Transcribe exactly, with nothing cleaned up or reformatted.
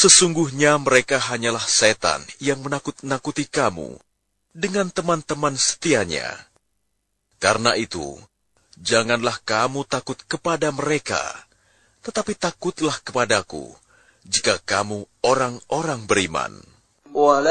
Sesungguhnya mereka hanyalah setan yang menakut-nakuti kamu dengan teman-teman setianya. Karena itu, janganlah kamu takut kepada mereka, tetapi takutlah kepadaku jika kamu orang-orang beriman.